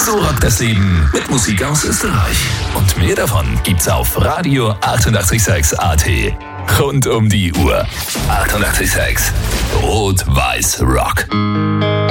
So rockt das Leben mit Musik aus Österreich. Und mehr davon gibt's auf Radio 886 AT. Rund um die Uhr. 886 Rot-Weiß Rock.